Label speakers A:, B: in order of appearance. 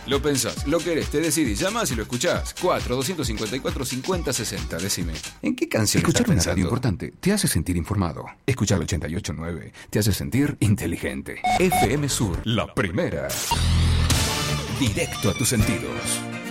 A: Lo pensás, lo querés, te decidís, llamás y lo escuchás. 4-254-5060. Decime, ¿en qué canción
B: Escuchar
A: estás
B: una radio
A: pensando?
B: importante te hace sentir informado. Escuchar el 88.9 te hace sentir inteligente. FM Sur, la primera. Directo a tus sentidos.